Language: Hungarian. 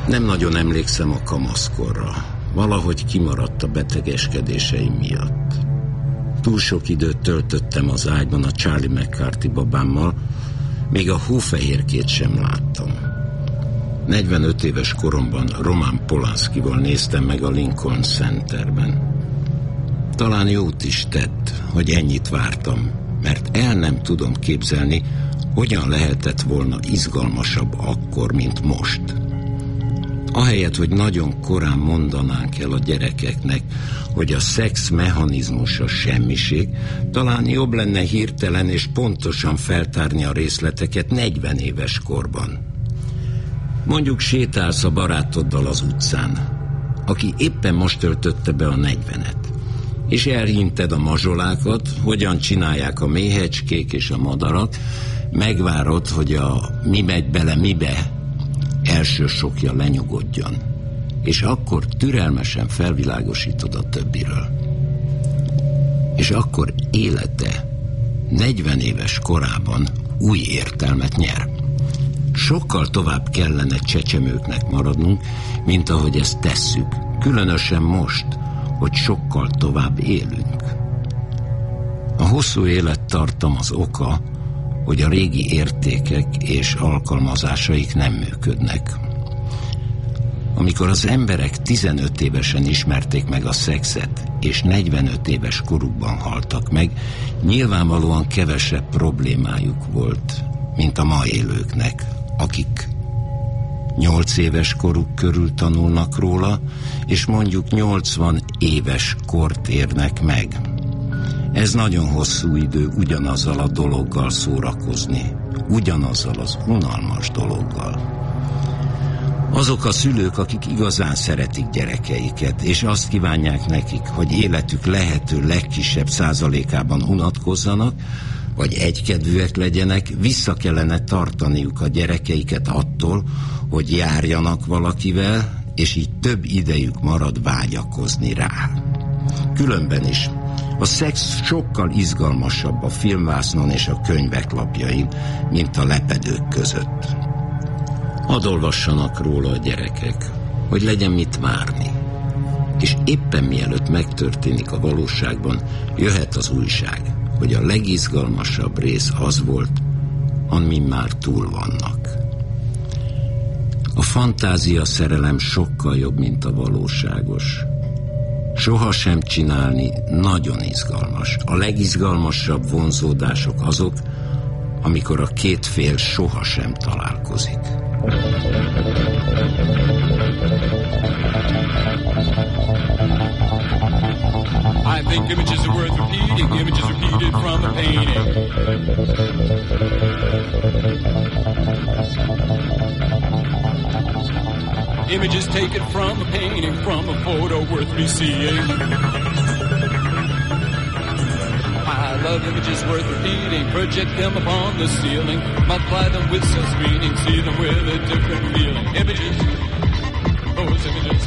Nem nagyon emlékszem a kamaszkorra. Valahogy kimaradt a betegeskedéseim miatt. Túl sok időt töltöttem az ágyban a Charlie McCarthy babámmal, még a Hófehérkét sem láttam. 45 éves koromban Roman Polanskival néztem meg a Lincoln Centerben. Talán jót is tett, hogy ennyit vártam, mert el nem tudom képzelni, hogyan lehetett volna izgalmasabb akkor, mint most. Ahelyett, hogy nagyon korán mondanánk el a gyerekeknek, hogy a szex mechanizmusa semmiség, talán jobb lenne hirtelen és pontosan feltárni a részleteket 40 éves korban. Mondjuk sétálsz a barátoddal az utcán, aki éppen most töltötte be a 40-et, és elhinted a mazsolákat, hogyan csinálják a méhecskék és a madarak, megvárod, hogy a mi megy bele mibe első sokja lenyugodjon, és akkor türelmesen felvilágosítod a többiről. És akkor élete 40 éves korában új értelmet nyer. Sokkal tovább kellene csecsemőknek maradnunk, mint ahogy ezt tesszük, különösen most, hogy sokkal tovább élünk. A hosszú élettartam az oka, hogy a régi értékek és alkalmazásaik nem működnek. Amikor az emberek 15 évesen ismerték meg a szexet, és 45 éves korukban haltak meg, nyilvánvalóan kevesebb problémájuk volt, mint a ma élőknek, akik 8 éves koruk körül tanulnak róla, és mondjuk 80 éves kort érnek meg. Ez nagyon hosszú idő ugyanazzal a dologgal szórakozni, ugyanazzal az unalmas dologgal. Azok a szülők, akik igazán szeretik gyerekeiket, és azt kívánják nekik, hogy életük lehető legkisebb százalékában unatkozzanak, vagy egykedvűek legyenek, vissza kellene tartaniuk a gyerekeiket attól, hogy járjanak valakivel, és így több idejük marad vágyakozni rá. Különben is a szex sokkal izgalmasabb a filmvásznon és a könyvek lapjain, mint a lepedők között. Hadd olvassanak róla a gyerekek, hogy legyen mit várni. És éppen mielőtt megtörténik a valóságban, jöhet az újság, hogy a legizgalmasabb rész az volt, amin már túl vannak. A fantázia szerelem sokkal jobb, mint a valóságos. Soha sem csinálni nagyon izgalmas. A legizgalmasabb vonzódások azok, amikor a két fél sohasem találkozik. I think images are worth repeating, images repeated from a painting. Images taken from a painting, from a photo worth reseeing. I love images worth repeating, project them upon the ceiling, multiply them with some meaning, see them with a different feeling. Images, those images.